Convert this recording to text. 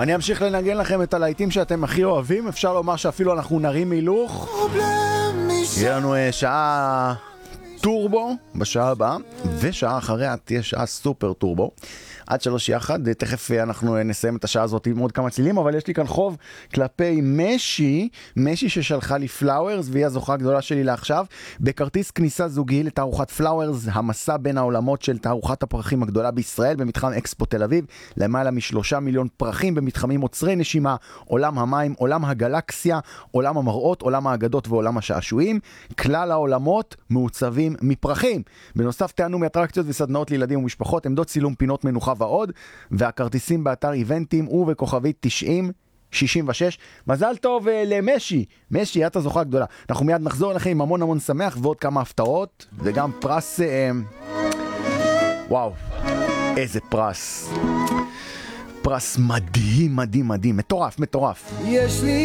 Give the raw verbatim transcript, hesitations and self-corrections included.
אני אמשיך לנגן לכם את הלהיטים שאתם הכי אוהבים. אפשר לומר שאפילו אנחנו נרים הילוך. יהיה לנו שעה טורבו בשעה הבאה, ושעה אחריה תהיה שעה סופר טורבו. עד שלוש יחד, תכף אנחנו נסיים את השעה הזאת עם עוד כמה צלילים, אבל יש לי כאן חוב כלפי משי, משי ששלחה לי פלאוורס, והיא הזוכה הגדולה שלי לעכשיו, בכרטיס כניסה זוגי לתערוכת פלאוורס, המסע בין העולמות של תערוכת הפרחים הגדולה בישראל, במתחם אקספו תל אביב, למעלה משלושה מיליון פרחים במתחמים עוצרי נשימה, עולם המים, עולם הגלקסיה, עולם המראות, עולם האגדות ועולם השעשועים, כלל העולמות מעוצבים מפרחים. בנוסף תענו מאטרקציות וסדנאות לילדים ומשפחות, עמדות צילום, פינות מנוחה ועוד, והכרטיסים באתר איבנטים ובכוכבית תשעים שישים ושש. מזל טוב uh, למשי, משי, את הזוכה הגדולה. אנחנו מיד נחזור אליכם עם המון המון שמח ועוד כמה הפתעות, וגם פרס, uh, וואו, איזה פרס, פרס מדהים מדהים מדהים, מטורף מטורף. יש לי